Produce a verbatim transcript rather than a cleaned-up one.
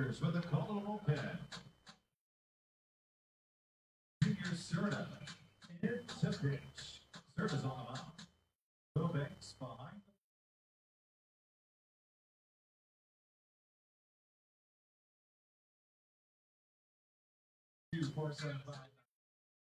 starters for the Colorado bullpen. Junior Serna. It's a pitch. Serna's on the mound. Kovacs behind. Two, four, seven, five.